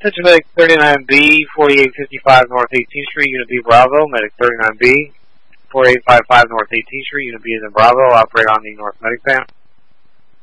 Central Medic 39B, 4855 North 18th Street, Unit B Bravo, Medic 39B, 4855 North 18th Street, Unit B is in Bravo, operate on the North Medic Band.